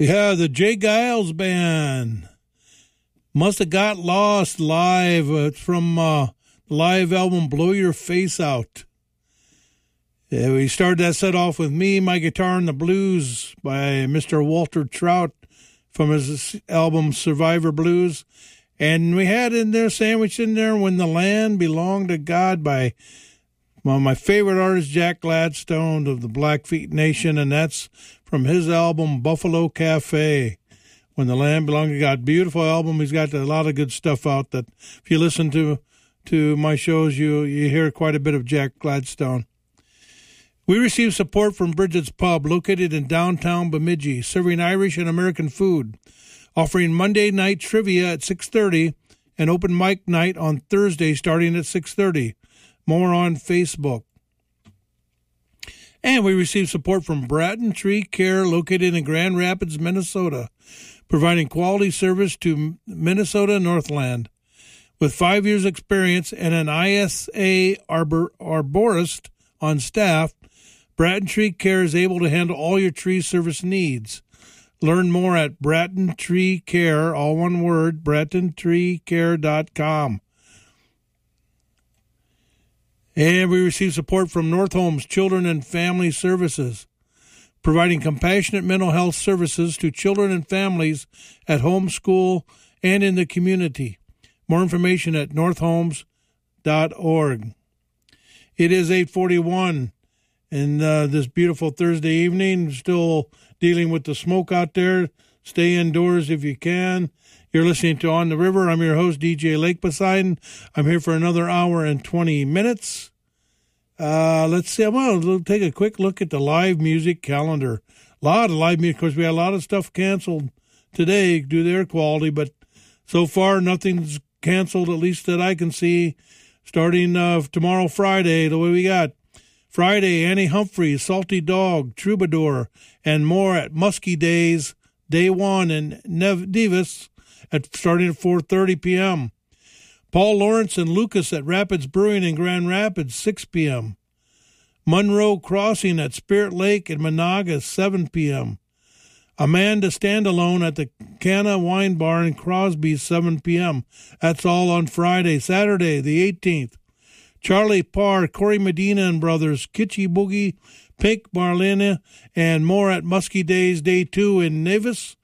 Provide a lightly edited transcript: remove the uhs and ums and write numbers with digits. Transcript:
Yeah, the Jay Giles Band. Must Have Got Lost live. It's from the live album Blow Your Face Out. We started that set off with Me, My Guitar and the Blues by Mr. Walter Trout from his album Survivor Blues. And we had in there, sandwiched in there, When the Land Belonged to God by one of my favorite artists, Jack Gladstone of the Blackfeet Nation, and that's from his album Buffalo Cafe, When the Land Belonged to God. Beautiful album. He's got a lot of good stuff out that if you listen to my shows, you hear quite a bit of Jack Gladstone. We receive support from Bridget's Pub, located in downtown Bemidji, serving Irish and American food, offering Monday night trivia at 6:30 and open mic night on Thursday starting at 6:30. More on Facebook. And we receive support from Bratton Tree Care, located in Grand Rapids, Minnesota, providing quality service to Minnesota Northland. With 5 years' experience and an ISA arborist on staff, Bratton Tree Care is able to handle all your tree service needs. Learn more at Bratton Tree Care, all one word, BrattonTreeCare.com. And we receive support from North Homes Children and Family Services, providing compassionate mental health services to children and families at home, school, and in the community. More information at northhomes.org. It is 8:41, and this beautiful Thursday evening, still dealing with the smoke out there. Stay indoors if you can. You're listening to On the River. I'm your host, DJ Lake Poseidon. I'm here for another hour and 20 minutes. Let's see. We'll take a quick look at the live music calendar. A lot of live music. Of course, we had a lot of stuff canceled today due to air quality, but so far nothing's canceled, at least that I can see. Starting tomorrow, Friday, the way we got Friday, Annie Humphreys, Salty Dog, Troubadour, and more at Muskie Days, Day One in Nevis, starting at 4:30 p.m. Paul Lawrence and Lucas at Rapids Brewing in Grand Rapids, 6 p.m. Monroe Crossing at Spirit Lake in Monaga, 7 p.m. Amanda Standalone at the Canna Wine Bar in Crosby, 7 p.m. That's all on Friday. Saturday, the 18th. Charlie Parr, Corey Medina and Brothers, Kitschy Boogie, Pink Marlena, and more at Muskie Days Day 2 in Nevis,